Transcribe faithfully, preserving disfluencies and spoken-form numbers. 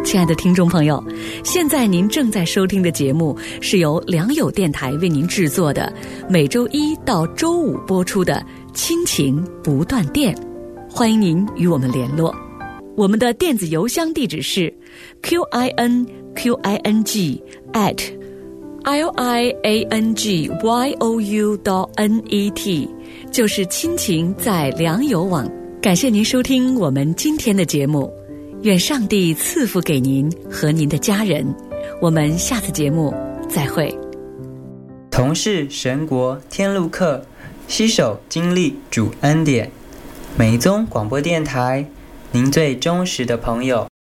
亲爱的听众朋友，现在您正在收听的节目是由良友电台为您制作的，每周一到周五播出的亲情不断电，欢迎您与我们联络。我们的电子邮箱地址是 q i n q i n g at l i a n g y o u dot n e t， 就是亲情在良友网。感谢您收听我们今天的节目，愿上帝赐福给您和您的家人。我们下次节目再会。 同是神国天路客，携手经历主恩典。美宗广播电台，您最忠实的朋友。